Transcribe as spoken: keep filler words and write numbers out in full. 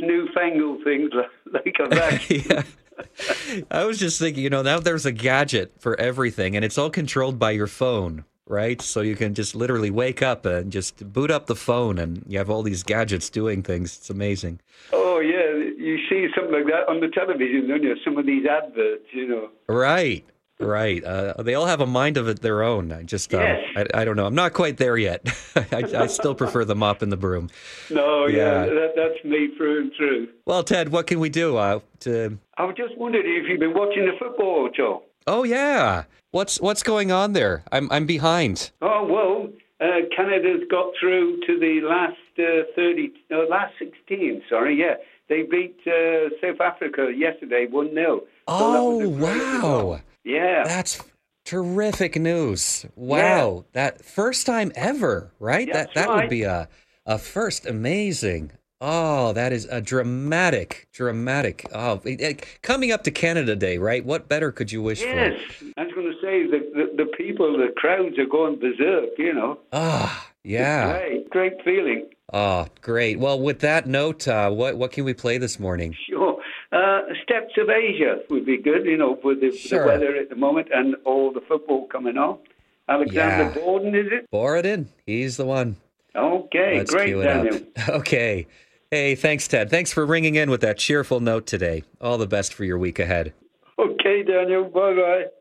newfangled things like a vacuum. Yeah. I was just thinking, you know, now there's a gadget for everything, and it's all controlled by your phone, right? So you can just literally wake up and just boot up the phone, and you have all these gadgets doing things. It's amazing. Oh, yeah. You see something like that on the television, don't you? Some of these adverts, you know. Right. Right. Uh, they all have a mind of it their own. I just, um, Yes. I, I don't know. I'm not quite there yet. I, I still prefer the mop and the broom. No, yeah, Yeah. that, that's me through and through. Well, Ted, what can we do? Uh, to... I was just wondering if you've been watching the football at all. Oh, yeah. What's what's going on there? I'm I'm behind. Oh, well, uh, Canada's got through to the last uh, thirty, no, last sixteen, sorry, yeah. They beat uh, South Africa yesterday one nil. Oh, wow. Yeah. That's terrific news. Wow. Yeah. That first time ever, right? That's that that right. would be a, a first. Amazing. Oh, that is a dramatic, dramatic. Oh, it- it- coming up to Canada Day, right? What better could you wish Yes. for? I was going to say, the, the, the people, the crowds are going berserk, you know. Ah, yeah. Great, great feeling. Oh, great. Well, with that note, uh, what what can we play this morning? Sure. Uh, Steps of Asia would be good, you know, with the, Sure. the weather at the moment and all the football coming on. Alexander Yeah. Borden, is it? Borodin, he's the one. Okay, Let's great, cue it Daniel. up. Okay. Hey, thanks, Ted. Thanks for ringing in with that cheerful note today. All the best for your week ahead. Okay, Daniel, bye-bye.